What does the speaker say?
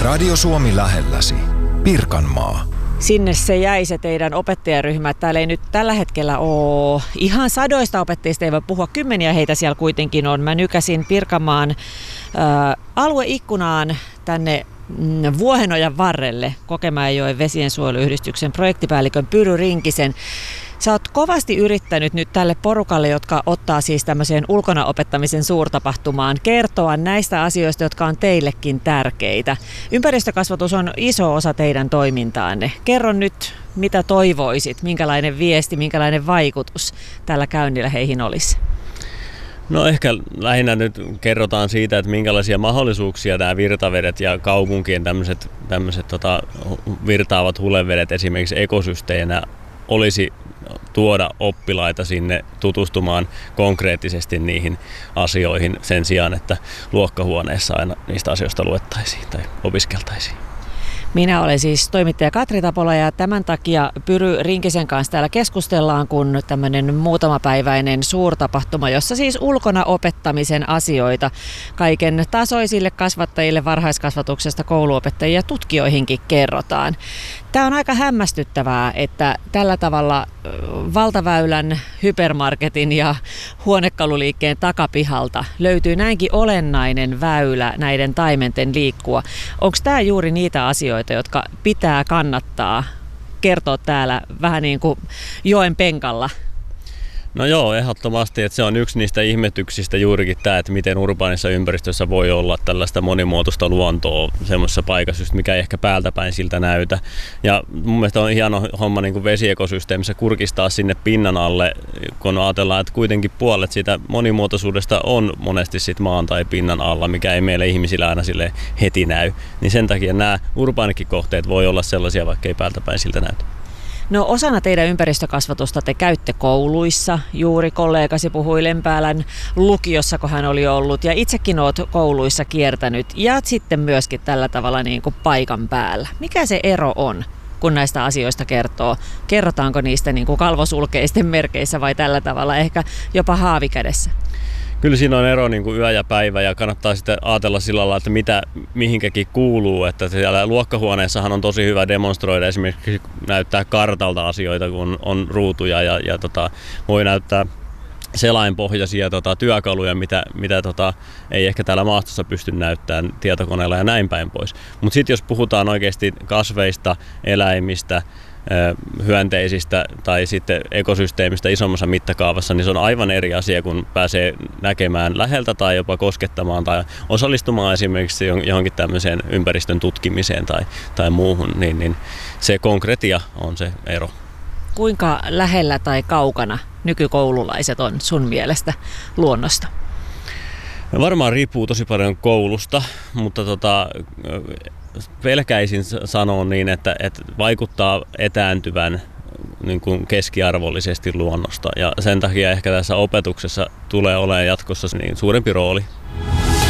Radio Suomi lähelläsi. Pirkanmaa. Sinne se jäi se teidän opettajaryhmä. Täällä ei nyt tällä hetkellä ole ihan sadoista opettajista, ei voi puhua, kymmeniä heitä siellä kuitenkin on. Mä nykäsin Pirkanmaan alueikkunaan tänne Vuohenojan varrelle Kokemäenjoen vesiensuojeluyhdistyksen projektipäällikön Pyry Rinkisen. Sä oot kovasti yrittänyt nyt tälle porukalle, jotka ottaa siis tämmöiseen ulkona opettamisen suurtapahtumaan, kertoa näistä asioista, jotka on teillekin tärkeitä. Ympäristökasvatus on iso osa teidän toimintaanne. Kerro nyt, mitä toivoisit, minkälainen viesti, minkälainen vaikutus tällä käynnillä heihin olisi? No ehkä lähinnä nyt kerrotaan siitä, että minkälaisia mahdollisuuksia nämä virtavedet ja kaupunkien tämmöiset virtaavat hulevedet esimerkiksi ekosysteemeinä olisi tuoda oppilaita sinne tutustumaan konkreettisesti niihin asioihin sen sijaan, että luokkahuoneessa aina niistä asioista luettaisiin tai opiskeltaisiin. Minä olen siis toimittaja Katri Tapola ja tämän takia Pyry Rinkisen kanssa täällä keskustellaan, kun tämmöinen muutamapäiväinen suurtapahtuma, jossa siis ulkona opettamisen asioita kaiken tasoisille kasvattajille varhaiskasvatuksesta kouluopettajia ja tutkijoihinkin kerrotaan. Tämä on aika hämmästyttävää, että tällä tavalla valtaväylän, hypermarketin ja huonekaluliikkeen takapihalta löytyy näinkin olennainen väylä näiden taimenten liikkua. Onko tämä juuri niitä asioita, jotka pitää kannattaa kertoa täällä vähän niin kuin joen penkalla? No joo, ehdottomasti, että se on yksi niistä ihmetyksistä juurikin tämä, että miten urbaanissa ympäristössä voi olla tällaista monimuotoista luontoa semmoisessa paikassa, just mikä ei ehkä päältä päin siltä näytä. Ja mun mielestä on hieno homma niin kuin vesiekosysteemissä kurkistaa sinne pinnan alle, kun ajatellaan, että kuitenkin puolet siitä monimuotoisuudesta on monesti sit maan tai pinnan alla, mikä ei meille ihmisillä aina sille heti näy. Niin sen takia nämä urbaanikin kohteet voi olla sellaisia, vaikka ei päältä päin siltä näytä. No osana teidän ympäristökasvatusta te käytte kouluissa. Juuri kollegasi puhui Lempäälän lukiossa, kun hän oli ollut. Ja itsekin olet kouluissa kiertänyt ja sitten myöskin tällä tavalla niin kuin paikan päällä. Mikä se ero on, kun näistä asioista kertoo? Kerrotaanko niistä niin kuin kalvosulkeisten merkeissä vai tällä tavalla ehkä jopa haavikädessä? Kyllä siinä on ero niin kuin yö ja päivä ja kannattaa sitten ajatella sillä lailla, että mitä mihinkäkin kuuluu. Että siellä luokkahuoneessahan on tosi hyvä demonstroida, esimerkiksi näyttää kartalta asioita, kun on ruutuja ja voi näyttää selainpohjaisia työkaluja, mitä ei ehkä täällä maastossa pysty näyttämään tietokoneella ja näin päin pois. Mutta sitten jos puhutaan oikeasti kasveista, eläimistä, hyönteisistä tai sitten ekosysteemistä isommassa mittakaavassa, niin se on aivan eri asia, kun pääsee näkemään läheltä tai jopa koskettamaan tai osallistumaan esimerkiksi johonkin tämmöiseen ympäristön tutkimiseen tai muuhun, niin se konkretia on se ero. Kuinka lähellä tai kaukana nykykoululaiset on sun mielestä luonnosta? Varmaan riippuu tosi paljon koulusta, mutta pelkäisin sanoa niin, että vaikuttaa etääntyvän niin kuin keskiarvollisesti luonnosta ja sen takia ehkä tässä opetuksessa tulee olemaan jatkossa niin suurempi rooli.